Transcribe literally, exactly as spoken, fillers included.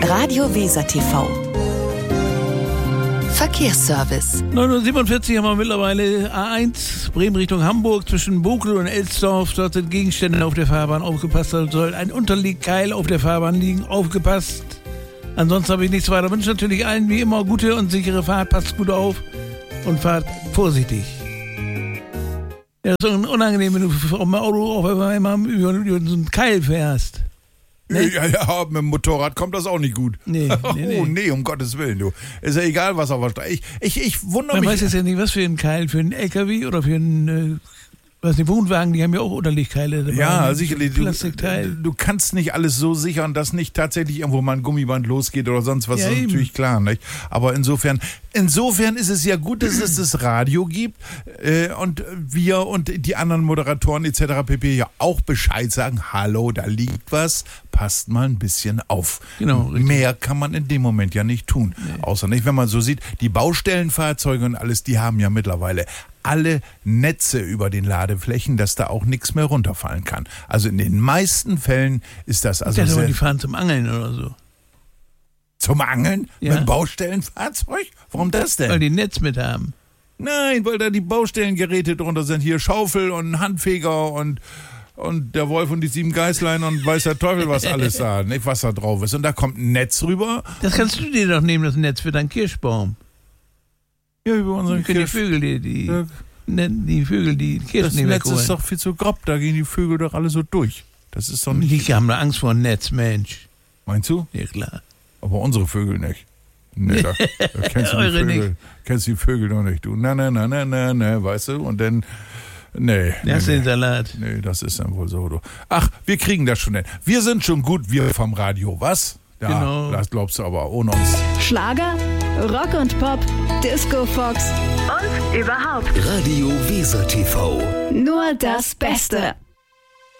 Radio Weser T V. Verkehrsservice. neun Uhr siebenundvierzig haben wir mittlerweile A eins, Bremen Richtung Hamburg, zwischen Bokel und Elsdorf. Dort sind Gegenstände auf der Fahrbahn. Aufgepasst, da soll ein Unterlegkeil auf der Fahrbahn liegen. Aufgepasst. Ansonsten habe ich nichts weiter. Wünsche natürlich allen wie immer gute und sichere Fahrt. Passt gut auf und fahrt vorsichtig. Ja, das ist unangenehm, wenn du auf dem Auto auf einmal über, über so einen Keil fährst. Nee? Ja, ja, mit dem Motorrad kommt das auch nicht gut. Nee, nee, nee. Oh nee, um Gottes Willen, du. Ist ja egal, was auf der Straße. Ich, ich, ich wundere Man mich. weiß jetzt ja nicht, was für ein Keil, für einen L K W oder für einen, äh, was die Wohnwagen, die haben ja auch Unterlegkeile dabei. Ja, sicherlich. Du, Plastikteil. du kannst nicht alles so sichern, dass nicht tatsächlich irgendwo mal ein Gummiband losgeht oder sonst was. Ja, das ist eben. natürlich klar, nicht? Aber insofern, insofern ist es ja gut, dass es das Radio gibt äh, und wir und die anderen Moderatoren et cetera pp. Ja auch Bescheid sagen, hallo, da liegt was, passt mal ein bisschen auf. Genau, richtig. Mehr kann man in dem Moment ja nicht tun. Nee. Außer nicht, wenn man so sieht, die Baustellenfahrzeuge und alles, die haben ja mittlerweile alle Netze über den Ladeflächen, dass da auch nichts mehr runterfallen kann. Also in den meisten Fällen ist das also Ich dachte sehr... mal, die fahren zum Angeln oder so. Zum Angeln? Ja. Mit einem Baustellenfahrzeug? Warum das denn? Weil die ein Netz mit haben. Nein, weil da die Baustellengeräte drunter sind. Hier Schaufel und Handfeger und, und der Wolf und die sieben Geißlein und weiß der Teufel was alles da, nicht, was da drauf ist. Und da kommt ein Netz rüber. Das kannst du dir doch nehmen, das Netz für deinen Kirschbaum. Ja, über unseren Für die Kirsch... Vögel, die, die, Ja. ne, die Vögel, die Kirschen Das nicht Netz wegholen. ist doch viel zu grob, da gehen die Vögel doch alle so durch. Das ist doch nicht... Die haben da Angst vor dem Netz, Mensch. Meinst du? Ja, klar. Aber unsere Vögel nicht. Nee, da, da kennst du die Eure Vögel. nicht. Kennst die Vögel noch nicht, du. Na, na, na, na, na, na, weißt du? Und dann, nee. Da hast du nee, den Salat. nee, das ist dann wohl so, du. Ach, wir kriegen das schon hin. Wir sind schon gut, wir vom Radio, was? Ja, Genau. das glaubst du aber, ohne uns. Schlager, Rock und Pop, Disco Fox und überhaupt Radio Weser T V. nur das Beste.